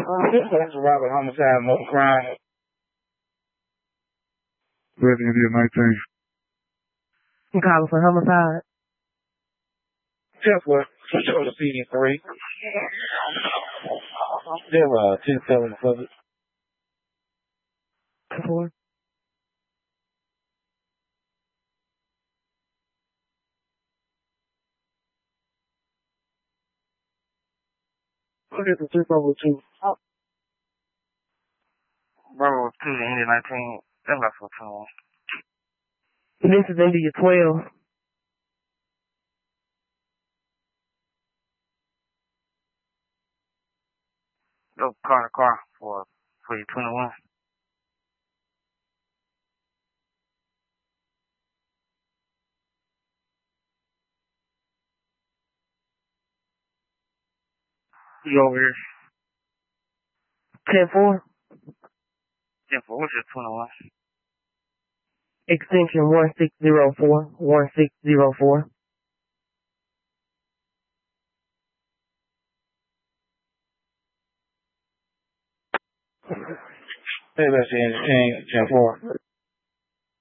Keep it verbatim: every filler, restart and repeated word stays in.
That's Robert homicide, no crime. Red India nineteen. You calling for homicide? Just what? Show the C D three. There were uh, two felons of it. Four. Look at the two over two. Bravo two, India nineteen. That's not for two. This is India twelve. Go car to car for for your twenty-one. You over here? ten four. ten four. What's your twenty-one? Extension one six zero four. one six zero four. Hey, that's in ten four.